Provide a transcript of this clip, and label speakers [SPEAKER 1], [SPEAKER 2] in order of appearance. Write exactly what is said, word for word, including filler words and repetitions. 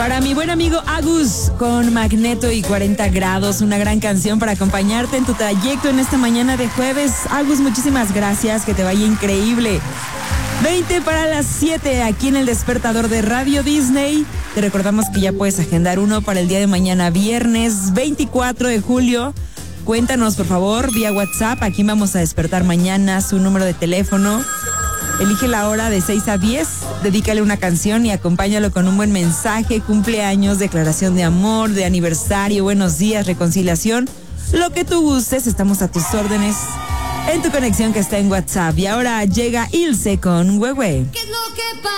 [SPEAKER 1] Para mi buen amigo Agus con Magneto y cuarenta grados, una gran canción para acompañarte en tu trayecto en esta mañana de jueves. Agus, muchísimas gracias, que te vaya increíble. veinte para las siete aquí en el despertador de Radio Disney. Te recordamos que ya puedes agendar uno para el día de mañana, viernes veinticuatro de julio. Cuéntanos, por favor, vía WhatsApp. Aquí vamos a despertar mañana, su número de teléfono. Elige la hora de seis a diez, dedícale una canción y acompáñalo con un buen mensaje, cumpleaños, declaración de amor, de aniversario, buenos días, reconciliación. Lo que tú gustes, estamos a tus órdenes en tu conexión que está en WhatsApp. Y ahora llega Ilse con Huehue.